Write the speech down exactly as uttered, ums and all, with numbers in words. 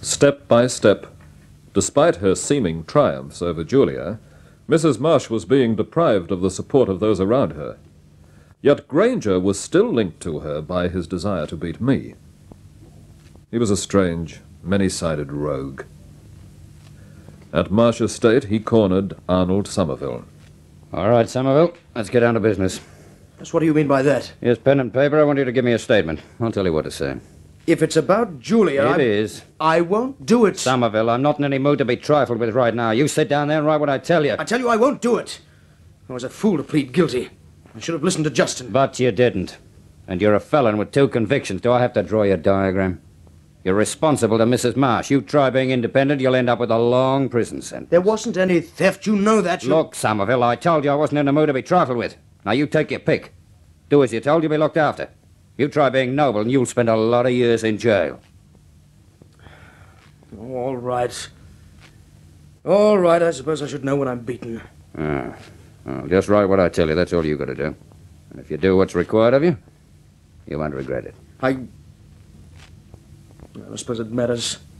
Step by step, despite her seeming triumphs over Julia, Missus Marsh was being deprived of the support of those around her. Yet Granger was still linked to her by his desire to beat me. He was a strange, many-sided rogue. At Marsh Estate, he cornered Arnold Somerville. All right, Somerville, let's get down to business. Just what do you mean by that? Here's pen and paper. I want you to give me a statement. I'll tell you what to say. If it's about Julia, It I'm- is. I won't do it. Somerville, I'm not in any mood to be trifled with right now. You sit down there and write what I tell you. I tell you I won't do it. I was a fool to plead guilty. I should have listened to Justin. But you didn't. And you're a felon with two convictions. Do I have to draw your diagram? You're responsible to Missus Marsh. You try being independent, you'll end up with a long prison sentence. There wasn't any theft. You know that. You... Look, Somerville, I told you I wasn't in the mood to be trifled with. Now you take your pick. Do as you're told, you'll be looked after. You try being noble and you'll spend a lot of years in jail. All right. All right, I suppose I should know when I'm beaten. Ah. Well, just write what I tell you. That's all you got to do. And if you do what's required of you, you won't regret it. I... I don't suppose it matters.